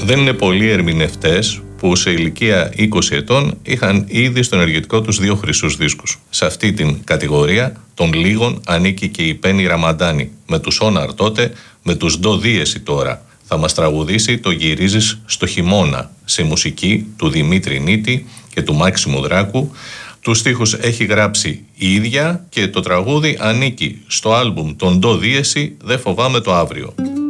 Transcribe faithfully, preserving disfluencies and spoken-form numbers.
Δεν είναι πολλοί ερμηνευτές που σε ηλικία είκοσι ετών είχαν ήδη στο ενεργητικό τους δύο χρυσούς δίσκους. Σε αυτή την κατηγορία των λίγων ανήκει και η Πέννη Ραμαντάνη, με τους Σόναρ τότε, με τους Ντο Δίεση τώρα. Θα μας τραγουδήσει το «Γυρίζεις στο χειμώνα», σε μουσική του Δημήτρη Νίτη και του Μάξιμου Δράκου. Τους στίχους έχει γράψει η ίδια και το τραγούδι ανήκει στο άλμπουμ των Ντο Δίεση «Δεν φοβάμαι το αύριο».